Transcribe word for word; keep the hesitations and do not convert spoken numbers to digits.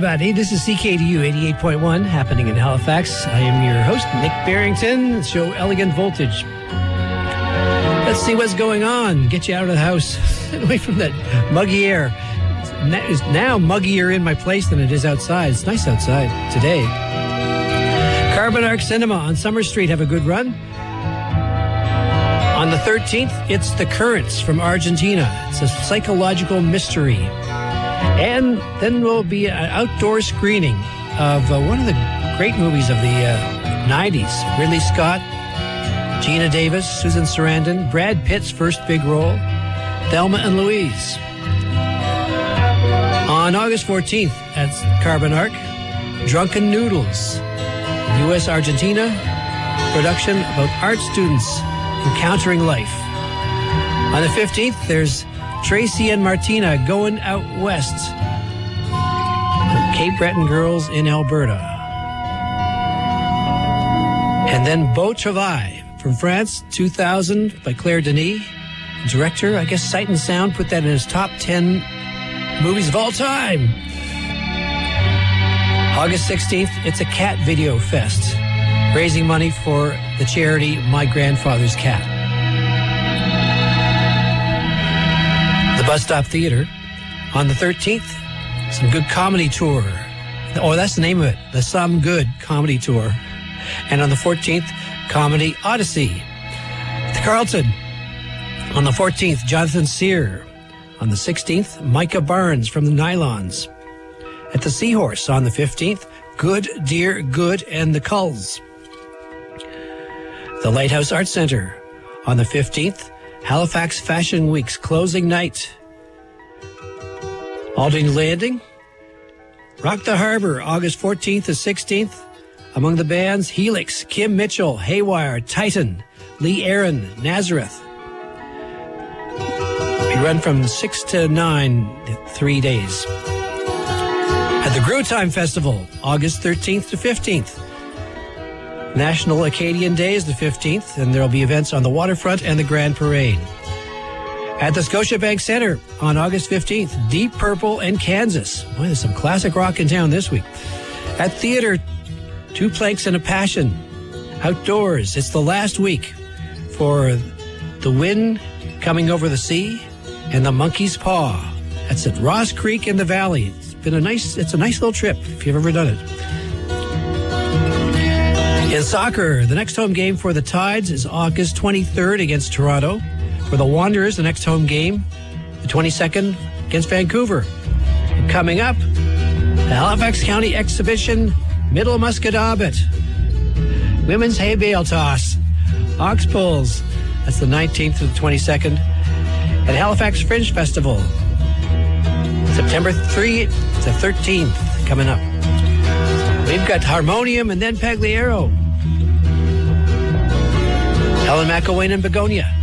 everybody. This is C K D U eighty-eight point one, happening in Halifax. I am your host, Nick Barrington, show Elegant Voltage. Let's see what's going on. Get you out of the house. Get away from that muggy air. It's now muggier in my place than it is outside. It's nice outside today. Carbon Arc Cinema on Summer Street. Have a good run. On the thirteenth, it's The Currents from Argentina. It's a psychological mystery. And then will be an outdoor screening of uh, one of the great movies of the uh, nineties. Ridley Scott, Gina Davis, Susan Sarandon, Brad Pitt's first big role, Thelma and Louise. On August fourteenth at Carbon Arc, Drunken Noodles, U S Argentina production about art students encountering life. On the fifteenth, there's Tracy and Martina Going Out West, Cape Breton Girls in Alberta. And then Beau Travail from France, two thousand, by Claire Denis. Director, I guess Sight and Sound put that in his top ten movies of all time. August sixteenth, it's a cat video fest, raising money for the charity My Grandfather's Cat. The Bus Stop Theater. On the thirteenth, some good comedy tour. Oh, that's the name of it. The Some Good Comedy Tour. And on the fourteenth, Comedy Odyssey. At the Carlton. On the fourteenth, Jonathan Cyr. On the sixteenth, Micah Barnes from the Nylons. At the Seahorse on the fifteenth, Good Dear Good and the Culls. The Lighthouse Arts Center. On the fifteenth, Halifax Fashion Week's closing night. Alding Landing. Rock the Harbor, August fourteenth to sixteenth. Among the bands, Helix, Kim Mitchell, Haywire, Titan, Lee Aaron, Nazareth. We run from six to nine, three days. At the Grew Time Festival, August thirteenth to fifteenth. National Acadian Day is the fifteenth, and there will be events on the waterfront and the Grand Parade. At the Scotiabank Center on August fifteenth, Deep Purple and Kansas. Boy, there's some classic rock in town this week. At Theater, Two Planks and a Passion. Outdoors, it's the last week for The Wind Coming Over the Sea and The Monkey's Paw. That's at Ross Creek in the Valley. It's been a nice, it's a nice little trip if you've ever done it. In soccer, the next home game for the Tides is August twenty-third against Toronto. For the Wanderers, the next home game, the twenty-second against Vancouver. And coming up, the Halifax County Exhibition, Middle Musquodoboit. Women's hay bale toss, ox pulls. That's the nineteenth to the twenty-second. At Halifax Fringe Festival, September third to thirteenth, coming up. We've got Harmonium and then Pagliaro. Helen McElwain and Begonia.